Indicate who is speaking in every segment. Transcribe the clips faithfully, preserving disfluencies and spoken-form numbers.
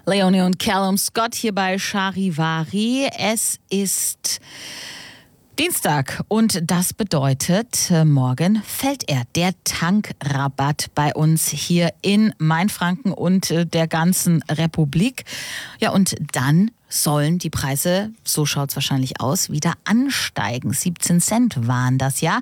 Speaker 1: Leonie und Callum Scott hier bei Charivari. Es ist Dienstag und das bedeutet, morgen fällt er, der Tankrabatt bei uns hier in Mainfranken und der ganzen Republik. Ja, und dann sollen die Preise, so schaut es wahrscheinlich aus, wieder ansteigen. siebzehn Cent waren das ja.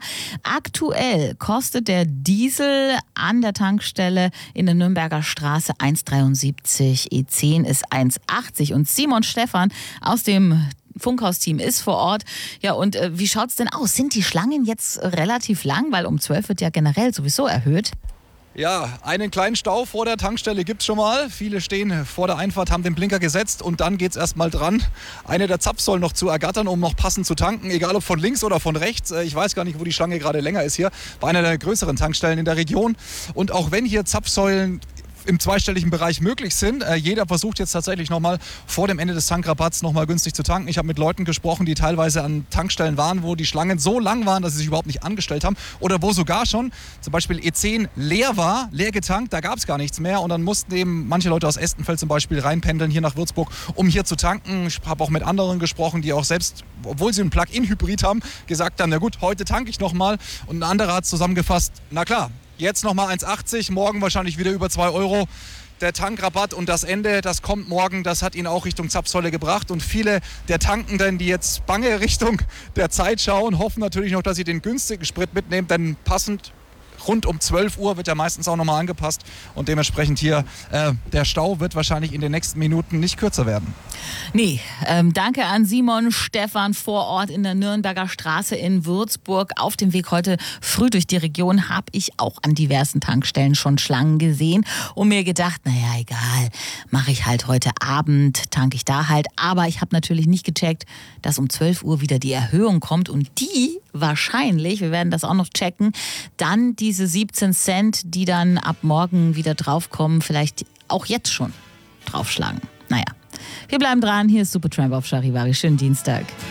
Speaker 1: Aktuell kostet der Diesel an der Tankstelle in der Nürnberger Straße eins Komma dreiundsiebzig, E zehn ist eins Komma achtzig. Und Simon Stephan aus dem Funkhaus-Team ist vor Ort. Ja, und äh, wie schaut's denn aus? Sind die Schlangen jetzt relativ lang? Weil um zwölf wird ja generell sowieso erhöht.
Speaker 2: Ja, einen kleinen Stau vor der Tankstelle gibt's schon mal. Viele stehen vor der Einfahrt, haben den Blinker gesetzt und dann geht's erst mal dran, eine der Zapfsäulen noch zu ergattern, um noch passend zu tanken. Egal ob von links oder von rechts. Ich weiß gar nicht, wo die Schlange gerade länger ist hier. Bei einer der größeren Tankstellen in der Region. Und auch wenn hier Zapfsäulen im zweistelligen Bereich möglich sind. Äh, jeder versucht jetzt tatsächlich nochmal vor dem Ende des Tankrabatts nochmal günstig zu tanken. Ich habe mit Leuten gesprochen, die teilweise an Tankstellen waren, wo die Schlangen so lang waren, dass sie sich überhaupt nicht angestellt haben. Oder wo sogar schon zum Beispiel E zehn leer war, leer getankt, da gab es gar nichts mehr. Und dann mussten eben manche Leute aus Estenfeld zum Beispiel reinpendeln hier nach Würzburg, um hier zu tanken. Ich habe auch mit anderen gesprochen, die auch selbst, obwohl sie einen Plug-in-Hybrid haben, gesagt haben, na gut, heute tanke ich nochmal. Und ein anderer hat zusammengefasst, na klar, jetzt nochmal eins Komma achtzig, morgen wahrscheinlich wieder über zwei Euro. Der Tankrabatt und das Ende, das kommt morgen, das hat ihn auch Richtung Zapfsäule gebracht. Und viele der Tankenden, die jetzt bange Richtung der Zeit schauen, hoffen natürlich noch, dass sie den günstigen Sprit mitnehmen, denn passend rund um zwölf Uhr wird ja meistens auch nochmal angepasst. Und dementsprechend hier, äh, der Stau wird wahrscheinlich in den nächsten Minuten nicht kürzer werden.
Speaker 1: Nee, ähm, danke an Simon Stephan vor Ort in der Nürnberger Straße in Würzburg. Auf dem Weg heute früh durch die Region habe ich auch an diversen Tankstellen schon Schlangen gesehen und mir gedacht, naja, egal, mache ich halt heute Abend, tanke ich da halt. Aber ich habe natürlich nicht gecheckt, dass um zwölf Uhr wieder die Erhöhung kommt und die wahrscheinlich, wir werden das auch noch checken, dann diese siebzehn Cent, die dann ab morgen wieder draufkommen, vielleicht auch jetzt schon draufschlagen. Naja, wir bleiben dran. Hier ist Supertramp auf Charivari. Schönen Dienstag.